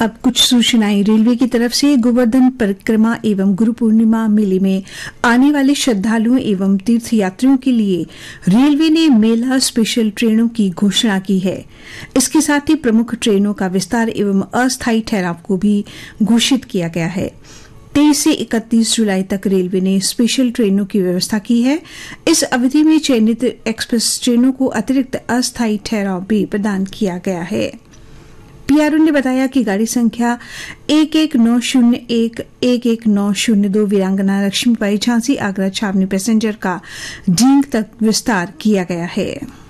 अब कुछ सूचनाएं रेलवे की तरफ से। गोवर्धन परिक्रमा एवं गुरु पूर्णिमा मेले में आने वाले श्रद्धालुओं एवं तीर्थयात्रियों के लिए रेलवे ने मेला स्पेशल ट्रेनों की घोषणा की है। इसके साथ ही प्रमुख ट्रेनों का विस्तार एवं अस्थायी ठहराव को भी घोषित किया गया है। 23 से 31 जुलाई तक रेलवे ने स्पेशल ट्रेनों की व्यवस्था की है। इस अवधि में चयनित एक्सप्रेस ट्रेनों को अतिरिक्त अस्थायी ठहराव भी प्रदान किया गया है। पीआरओ ने बताया कि गाड़ी संख्या 119001 11902 वीरांगना लक्ष्मीबाई झांसी आगरा छावनी पैसेंजर का जींद तक विस्तार किया गया है।